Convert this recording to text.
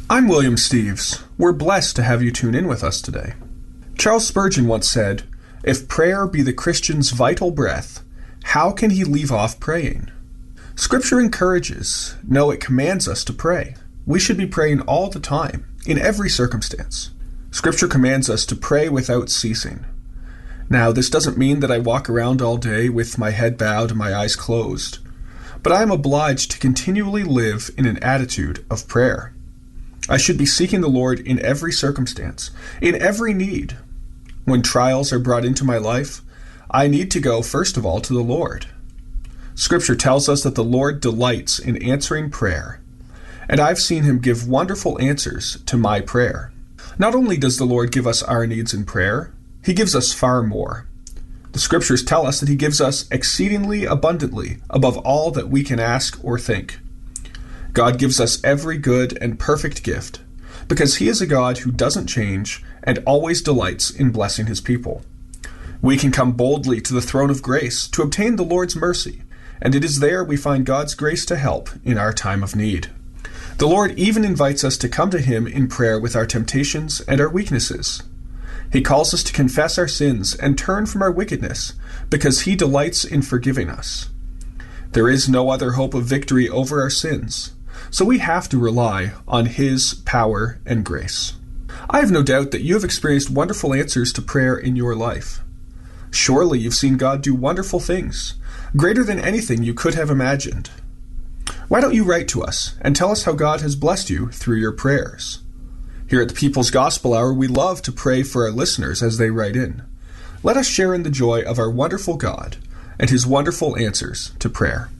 I'm William Steves. We're blessed to have you tune in with us today. Charles Spurgeon once said, "If prayer be the Christian's vital breath, how can he leave off praying?" Scripture encourages, no, it commands us to pray. We should be praying all the time, in every circumstance. Scripture commands us to pray without ceasing. Now, this doesn't mean that I walk around all day with my head bowed and my eyes closed, but I am obliged to continually live in an attitude of prayer. I should be seeking the Lord in every circumstance, in every need. When trials are brought into my life, I need to go first of all to the Lord. Scripture tells us that the Lord delights in answering prayer, and I've seen him give wonderful answers to my prayer. Not only does the Lord give us our needs in prayer, he gives us far more. The Scriptures tell us that he gives us exceedingly abundantly above all that we can ask or think. God gives us every good and perfect gift because he is a God who doesn't change and always delights in blessing his people. We can come boldly to the throne of grace to obtain the Lord's mercy, and it is there we find God's grace to help in our time of need. The Lord even invites us to come to him in prayer with our temptations and our weaknesses. He calls us to confess our sins and turn from our wickedness because he delights in forgiving us. There is no other hope of victory over our sins, so we have to rely on his power and grace. I have no doubt that you have experienced wonderful answers to prayer in your life. Surely you've seen God do wonderful things, greater than anything you could have imagined. Why don't you write to us and tell us how God has blessed you through your prayers? Here at the People's Gospel Hour, we love to pray for our listeners as they write in. Let us share in the joy of our wonderful God and his wonderful answers to prayer.